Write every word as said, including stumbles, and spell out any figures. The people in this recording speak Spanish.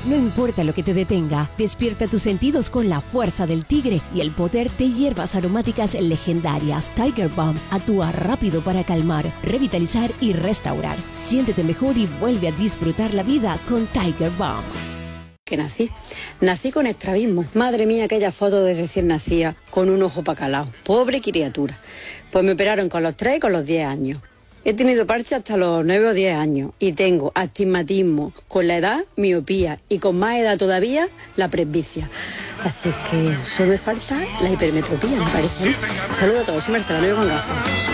No importa lo que te detenga, despierta tus sentidos con la fuerza del tigre y el poder de hierbas aromáticas legendarias. Tiger Balm actúa rápido para calmar, revitalizar y restaurar. Siéntete mejor y vuelve a disfrutar la vida con Tiger Balm. Que nací. Nací con estrabismo. Madre mía, aquella foto de recién nacida con un ojo pacalao. Pobre criatura. Pues me operaron con los tres y con los diez años. He tenido parche hasta los nueve o diez años y tengo astigmatismo, con la edad, miopía y con más edad todavía, la presbicia. Así que solo me falta la hipermetropía, me parece, ¿no? Saludos a todos, soy Marcela, no con gafas.